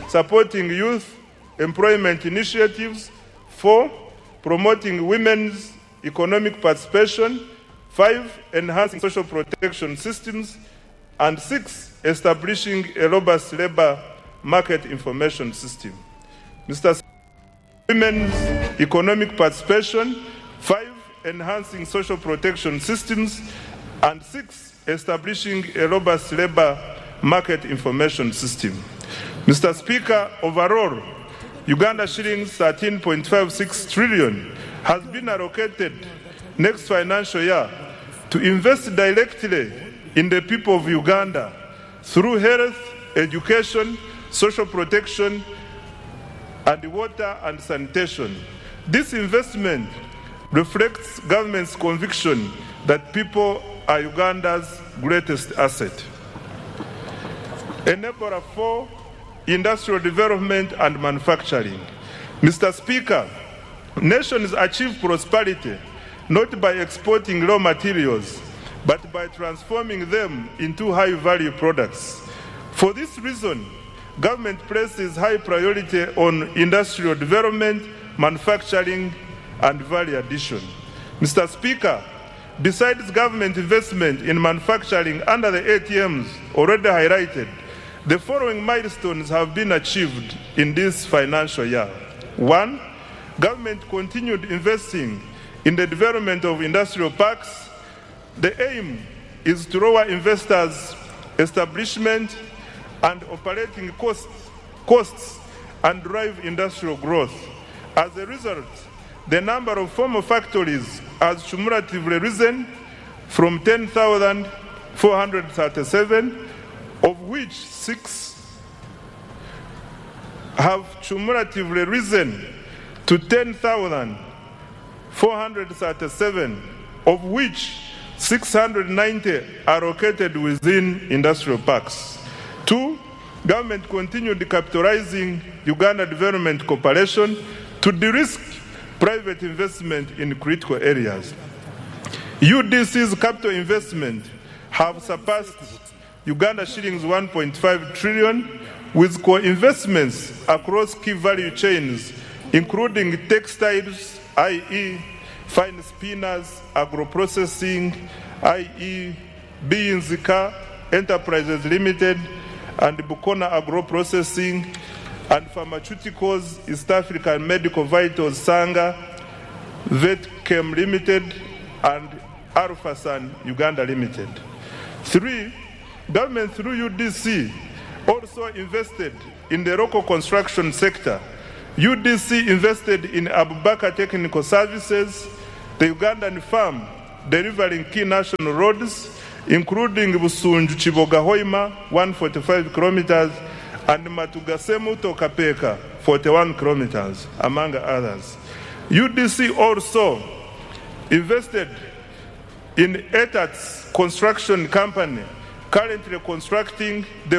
supporting youth employment initiatives. 4, promoting women's economic participation. 5, enhancing social protection systems. And 6, establishing a robust labor market information system. Mr. Speaker, women's economic participation. 5, enhancing social protection systems. And 6, establishing a robust labor market information system. Mr. Speaker, overall, Uganda shillings 13.56 trillion has been allocated next financial year to invest directly in the people of Uganda through health, education, social protection, and water and sanitation. This investment reflects government's conviction that people are Uganda's greatest asset. Enabler 4, industrial development and manufacturing. Mr. Speaker, nations achieve prosperity not by exporting raw materials, but by transforming them into high-value products. For this reason, government places high priority on industrial development, manufacturing, and value addition. Mr. Speaker, besides government investment in manufacturing under the ATMs already highlighted, the following milestones have been achieved in this financial year. 1, government continued investing in the development of industrial parks. The aim is to lower investors' establishment and operating costs and drive industrial growth. As a result, the number of formal factories has cumulatively risen from 10,437, of which 6 have cumulatively risen to 10,437, of which 690 are located within industrial parks. 2, government continued capitalizing Uganda Development Corporation to de-risk private investment in critical areas. UDC's capital investment have surpassed Uganda shillings 1.5 trillion, with co-investments across key value chains, including textiles, i.e. fine spinners, agro-processing, i.e. Biyinzika Enterprises Limited, and Bukona Agro-Processing, and pharmaceuticals, East African Medical Vitals Sanga, Vetchem Limited, and Alphasan Uganda Limited. 3, government through UDC also invested in the local construction sector. UDC invested in Abubakar Technical Services, the Ugandan firm delivering key national roads, including Busunju Chiboga Hoima, 145 kilometers, and Matugasemu Tokapeka, 41 kilometers, among others. UDC also invested in ETAT's construction company, currently constructing the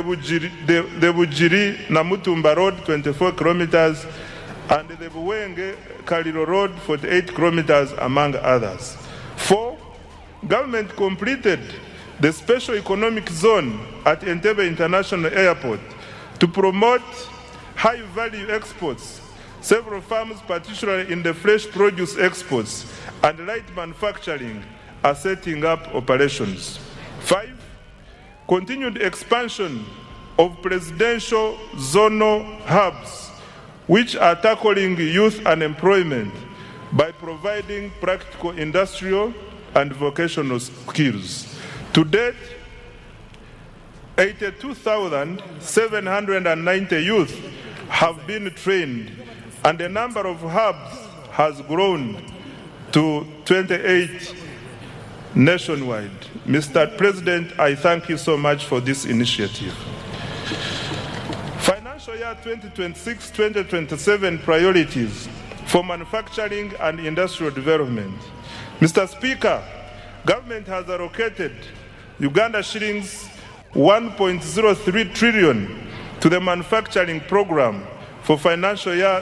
Bujiri Namutumba Road, 24 kilometers, and the Buwenge Kaliro Road, 48 kilometers, among others. 4, government completed the special economic zone at Entebbe International Airport to promote high-value exports. Several firms, particularly in the fresh produce exports and light manufacturing, are setting up operations. 5, continued expansion of presidential zonal hubs, which are tackling youth unemployment by providing practical industrial and vocational skills. To date, 82,790 youth have been trained, and the number of hubs has grown to 28 nationwide. Mr. President, I thank you so much for this initiative. Financial year 2026-2027 priorities for manufacturing and industrial development. Mr. Speaker, government has allocated Uganda shillings 1.03 trillion to the manufacturing program for financial year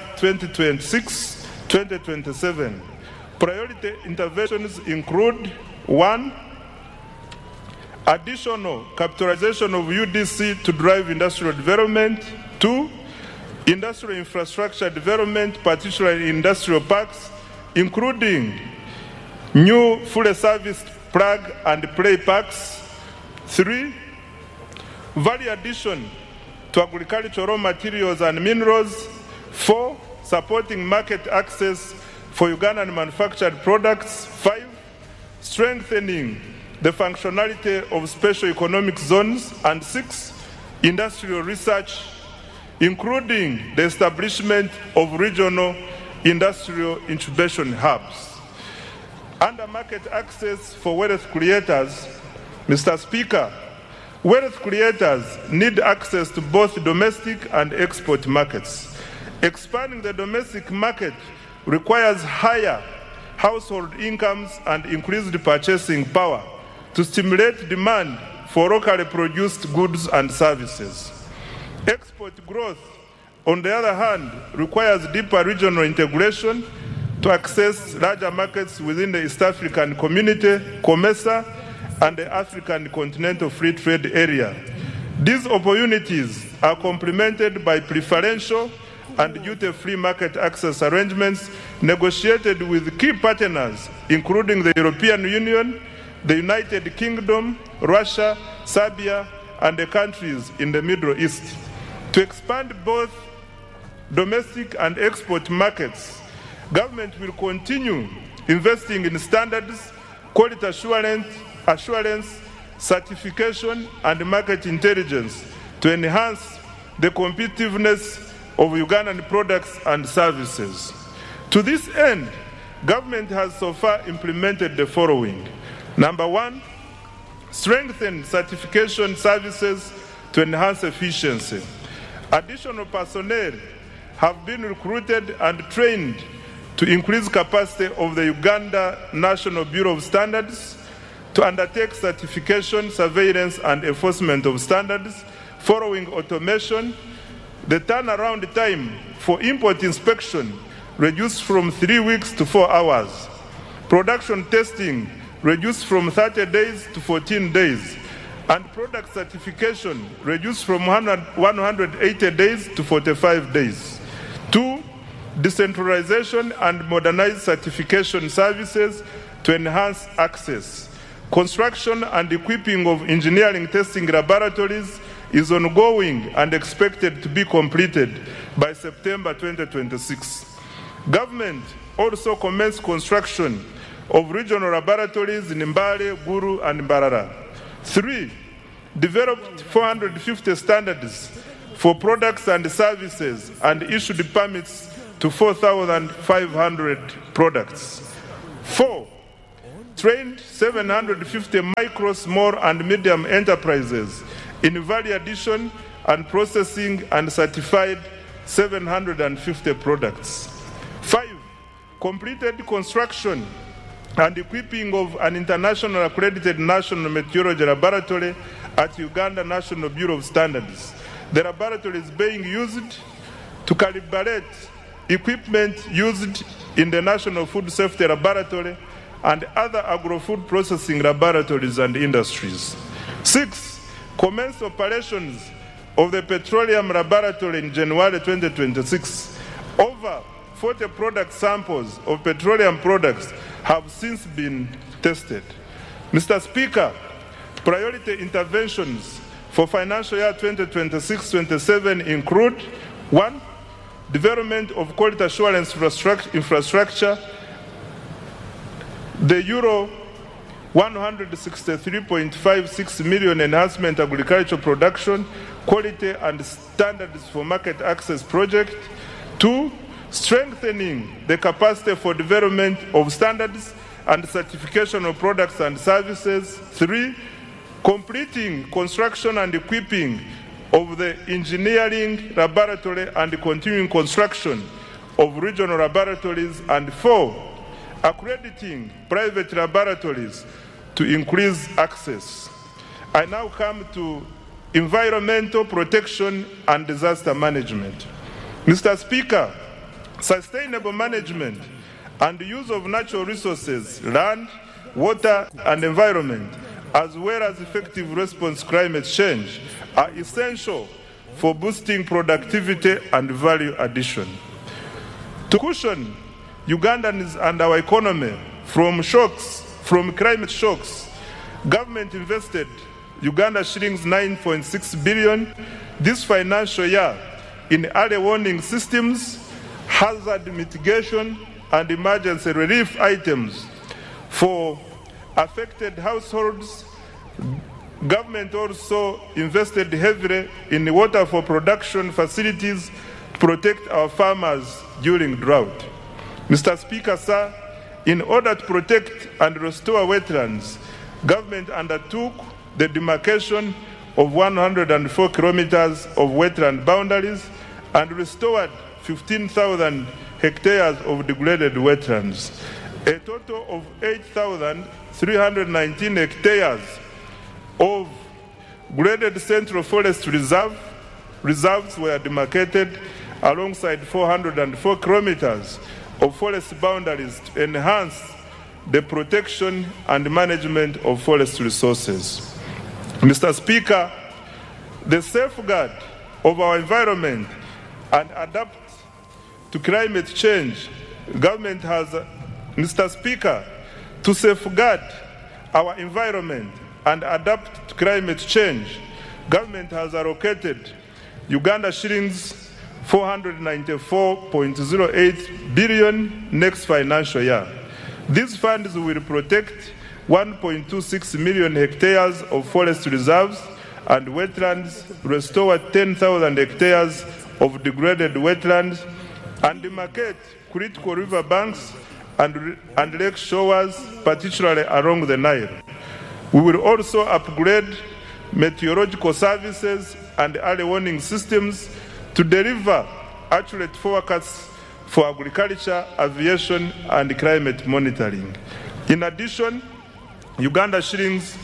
2026-2027. Priority interventions include: 1, additional capitalization of UDC to drive industrial development; 2, industrial infrastructure development, particularly industrial parks, including new fully serviced plug and play parks. 3, value addition to agricultural raw materials and minerals. 4, supporting market access for Ugandan manufactured products. 5, strengthening the functionality of special economic zones. And 6, industrial research, including the establishment of regional industrial incubation hubs. Under market access for wealth creators, Mr. Speaker, wealth creators need access to both domestic and export markets. Expanding the domestic market requires higher household incomes and increased purchasing power to stimulate demand for locally produced goods and services. Export growth, on the other hand, requires deeper regional integration to access larger markets within the East African Community, COMESA, and the African Continental Free Trade Area. These opportunities are complemented by preferential and duty-free market access arrangements negotiated with key partners, including the European Union, the United Kingdom, Russia, Serbia, and the countries in the Middle East. To expand both domestic and export markets, government will continue investing in standards, quality assurance, certification, and market intelligence to enhance the competitiveness of Ugandan products and services. To this end, government has so far implemented the following. Number 1, strengthen certification services to enhance efficiency. Additional personnel have been recruited and trained to increase capacity of the Uganda National Bureau of Standards to undertake certification, surveillance, and enforcement of standards. Following automation, the turnaround time for import inspection reduced from 3 weeks to 4 hours. Production testing reduced from 30 days to 14 days. And product certification reduced from 180 days to 45 days. 2, decentralization and modernized certification services to enhance access. Construction and equipping of engineering testing laboratories is ongoing and expected to be completed by September 2026. Government also commenced construction of regional laboratories in Mbale, Gulu, and Mbarara. 3, developed 450 standards for products and services and issued permits to 4,500 products. 4, trained 750 micro, small, and medium enterprises in value addition and processing and certified 750 products. 5, completed construction and equipping of an international accredited national meteorology laboratory at Uganda National Bureau of Standards. The laboratory is being used to calibrate equipment used in the National Food Safety Laboratory and other agro-food processing laboratories and industries. 6, commenced operations of the Petroleum Laboratory in January 2026. Over 40 product samples of petroleum products have since been tested. Mr. Speaker, priority interventions for financial year 2026-27 include 1, development of quality assurance infrastructure, the Euro 163.56 million enhancement agricultural production, quality and standards for market access project. 2, strengthening the capacity for development of standards and certification of products and services. 3, completing construction and equipping of the engineering laboratory and continuing construction of regional laboratories. And 4, accrediting private laboratories to increase access. I now come to environmental protection and disaster management. Mr. Speaker, sustainable management and use of natural resources, land, water, and environment, as well as effective response to climate change, are essential for boosting productivity and value addition. To cushion Ugandans and our economy from climate shocks, government invested Uganda shillings 9.6 billion this financial year in early warning systems, hazard mitigation, and emergency relief items for affected households. Government also invested heavily in water for production facilities to protect our farmers during drought. Mr. Speaker, sir, in order to protect and restore wetlands, government undertook the demarcation of 104 kilometers of wetland boundaries and restored 15,000 hectares of degraded wetlands. A total of 8,319 hectares of graded Central Forest reserves were demarcated alongside 404 kilometers of forest boundaries to enhance the protection and management of forest resources. Mr. Speaker, the safeguard of our environment and adapt to climate change, government has, Mr. Speaker, to safeguard our environment and adapt to climate change, government has allocated Uganda shillings 494.08 billion next financial year. These funds will protect 1.26 million hectares of forest reserves and wetlands, restore 10,000 hectares of degraded wetlands, and demarcate critical river banks and lake shores, particularly along the Nile. We will also upgrade meteorological services and early warning systems to deliver accurate forecasts for agriculture, aviation, and climate monitoring. In addition, Uganda shillings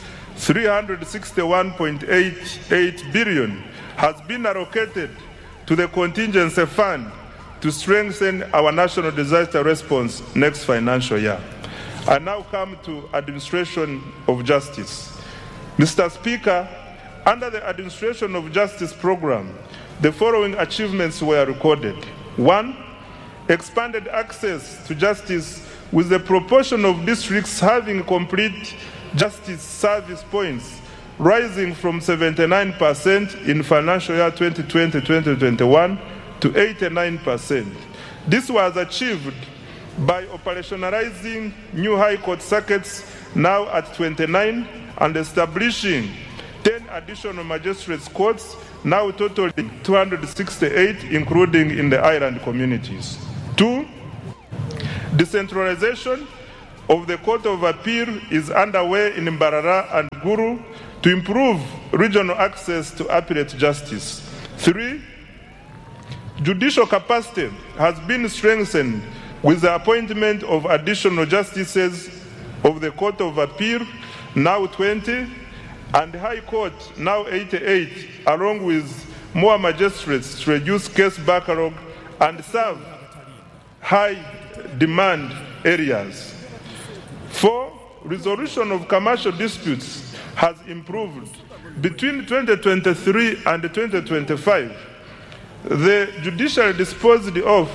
361.88 billion has been allocated to the contingency fund to strengthen our national disaster response next financial year. I now come to administration of justice. Mr. Speaker, under the administration of justice program, the following achievements were recorded. 1, expanded access to justice with the proportion of districts having complete justice service points rising from 79% in financial year 2020-2021 to 89%. This was achieved by operationalizing new High Court circuits now at 29 and establishing 10 additional magistrates courts, now totaling 268, including in the island communities. 2, decentralization of the Court of Appeal is underway in Mbarara and Gulu to improve regional access to appellate justice. 3, judicial capacity has been strengthened with the appointment of additional justices of the Court of Appeal, now 20, and High Court, now 88, along with more magistrates to reduce case backlog and serve high-demand areas. 4, resolution of commercial disputes has improved. Between 2023 and 2025, the judiciary disposed of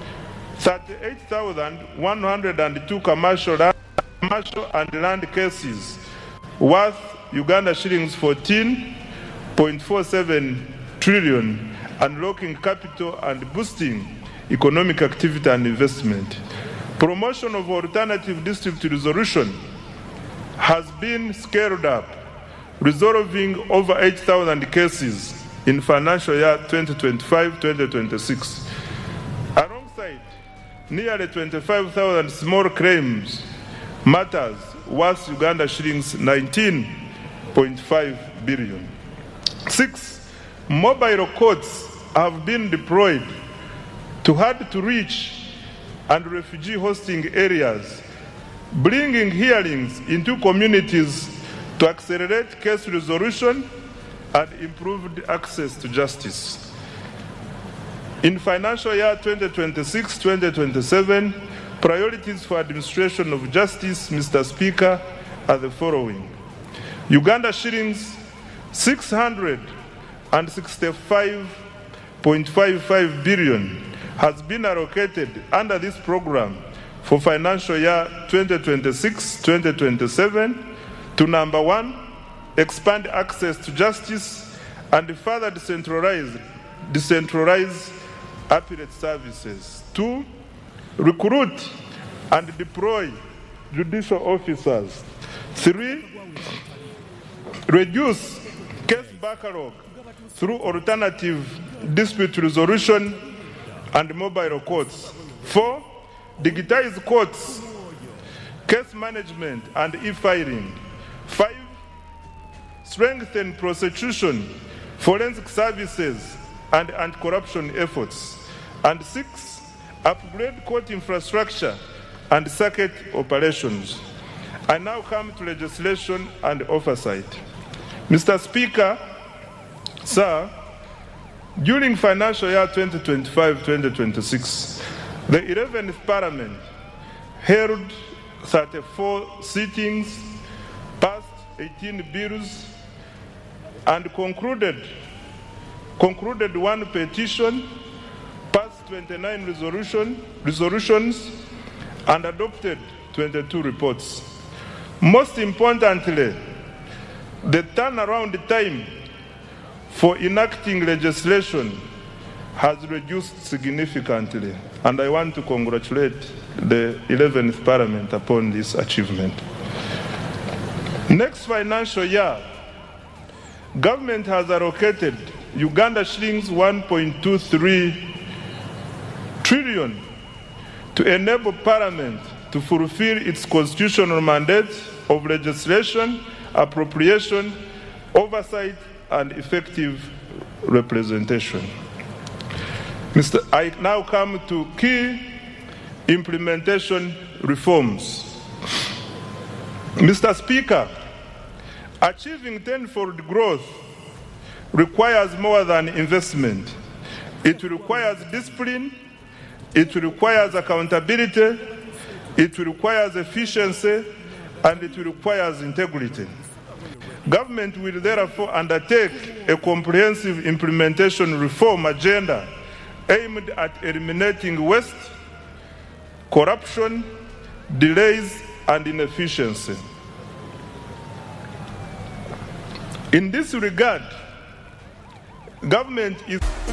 38,102 commercial and land cases worth Uganda shillings 14.47 trillion, unlocking capital and boosting economic activity and investment. Promotion of alternative district resolution has been scaled up, resolving over 8,000 cases in financial year 2025-2026. Alongside nearly 25,000 small claims matters worth Uganda shillings 19.5 billion. 6, mobile courts have been deployed to hard-to-reach and refugee hosting areas, bringing hearings into communities to accelerate case resolution and improved access to justice. In financial year 2026-2027, priorities for administration of justice, Mr. Speaker, are the following. Uganda shillings 600 and 65.55 billion has been allocated under this program for financial year 2026-2027 to number 1, expand access to justice and further decentralize appellate services. 2, recruit and deploy judicial officers. 3, reduce case backlog through alternative dispute resolution and mobile courts. 4, digitize courts, case management and e-filing. 5, strengthen prosecution, forensic services and anti-corruption efforts. And 6, upgrade court infrastructure and circuit operations. I now come to legislation and oversight. Mr. Speaker, sir, during financial year 2025-2026, the 11th Parliament held 34 sittings, passed 18 bills, and concluded one petition, passed 29 resolutions, and adopted 22 reports. Most importantly, the turnaround time for enacting legislation has reduced significantly, and I want to congratulate the 11th Parliament upon this achievement. Next financial year, government has allocated Uganda shillings 1.23 trillion to enable Parliament to fulfill its constitutional mandate of legislation, appropriation, oversight, and effective representation. I now come to key implementation reforms. Mr. Speaker, achieving tenfold growth requires more than investment. It requires discipline, it requires accountability, it requires efficiency, and it requires integrity. Government will therefore undertake a comprehensive implementation reform agenda aimed at eliminating waste, corruption, delays, and inefficiency. In this regard, government is